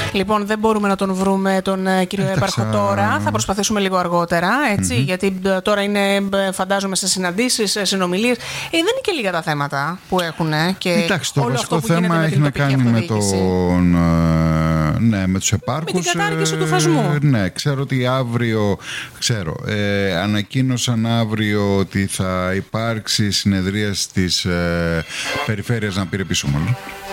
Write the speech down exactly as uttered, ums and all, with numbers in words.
Λοιπόν, δεν μπορούμε να τον βρούμε τον κύριο Εντάξει, Έπαρχο τώρα. Θα προσπαθήσουμε λίγο αργότερα, έτσι, mm-hmm. γιατί τώρα είναι, φαντάζομαι, σε συναντήσεις, σε συνομιλίες. Ε, δεν είναι και λίγα τα θέματα που έχουν. Και εντάξει, το όλο βασικό αυτό που θέμα έχει να κάνει με, τον, ναι, με τους επάρχους. Με την κατάργηση του θεσμού. Ναι, ξέρω ότι αύριο, ξέρω, ε, ανακοίνωσαν αύριο ότι θα υπάρξει συνεδρία της ε, περιφέρειας να πήρε πίσω μάλλον.